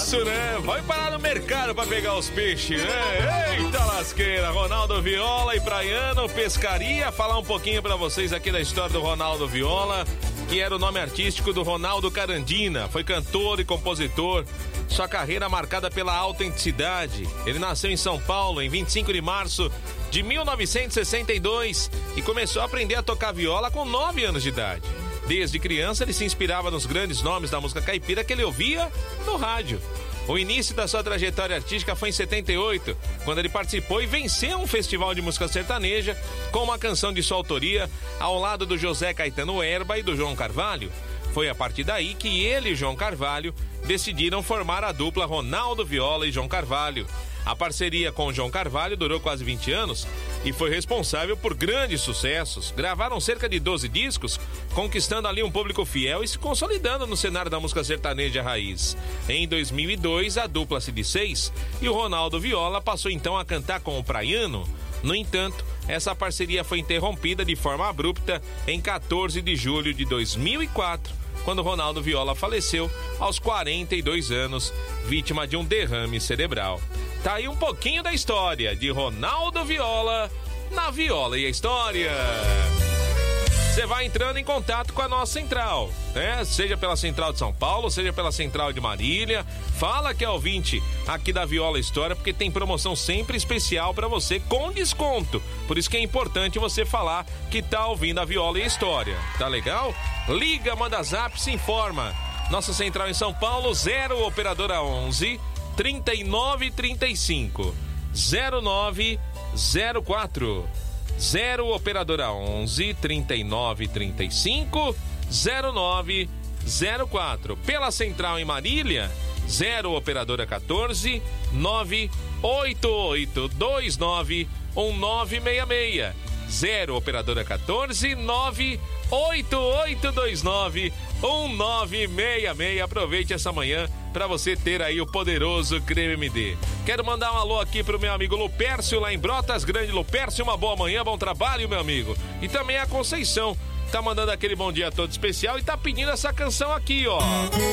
isso, né? Vai parar no mercado pra pegar os peixes, né? Eita lasqueira, Ronaldo Viola e Praiano, pescaria. Falar um pouquinho pra vocês aqui da história do Ronaldo Viola, que era o nome artístico do Ronaldo Carandina. Foi cantor e compositor. Sua carreira marcada pela autenticidade. Ele nasceu em São Paulo em 25 de março de 1962 e começou a aprender a tocar viola com 9 anos de idade. Desde criança, ele se inspirava nos grandes nomes da música caipira que ele ouvia no rádio. O início da sua trajetória artística foi em 78, quando ele participou e venceu um festival de música sertaneja com uma canção de sua autoria, ao lado do José Caetano Herba e do João Carvalho. Foi a partir daí que ele e João Carvalho decidiram formar a dupla Ronaldo Viola e João Carvalho. A parceria com o João Carvalho durou quase 20 anos e foi responsável por grandes sucessos. Gravaram cerca de 12 discos, conquistando ali um público fiel e se consolidando no cenário da música sertaneja raiz. Em 2002, a dupla se desfez e o Ronaldo Viola passou então a cantar com o Praiano. No entanto, essa parceria foi interrompida de forma abrupta em 14 de julho de 2004, quando Ronaldo Viola faleceu aos 42 anos, vítima de um derrame cerebral. Tá aí um pouquinho da história de Ronaldo Viola na Viola e a História. Você vai entrando em contato com a nossa central, né? Seja pela central de São Paulo, seja pela central de Marília. Fala que é ouvinte aqui da Viola e História, porque tem promoção sempre especial para você com desconto. Por isso que é importante você falar que tá ouvindo a Viola e a História. Tá legal? Liga, manda zap, se informa. Nossa central em São Paulo, 0 operadora 11 3935 0904. 0 operadora 11 3935 0904. Pela central em Marília, 0 operadora 14 98829 1966. 0 operadora 14 98829 1966. Aproveite essa manhã para você ter aí o poderoso Creme MD. Quero mandar um alô aqui pro meu amigo Lupércio lá em Brotas Grande. Lupércio, uma boa manhã, bom trabalho, meu amigo. E também a Conceição tá mandando aquele bom dia todo especial e tá pedindo essa canção aqui, ó.